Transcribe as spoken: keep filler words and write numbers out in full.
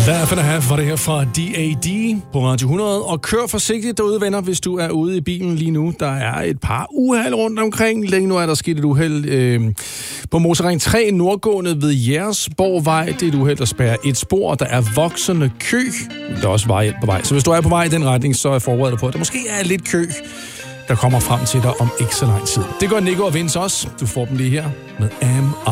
Hvad at have for det her fra D A D på Radio hundrede. Og kør forsigtigt derude, venner, hvis du er ude i bilen lige nu. Der er et par uheld rundt omkring. Lige nu er der sket et uheld øh, på motorring tre nordgående ved Jægersborgvej. Det er et uheld, der spærrer et spor. Der er voksende kø. Der er også vejhjælp på vej. Så hvis du er på vej i den retning, så er jeg forberedt på, at der måske er lidt kø, der kommer frem til dig om ikke så lang tid. Det gør Nico og Vince også. Du får dem lige her med Am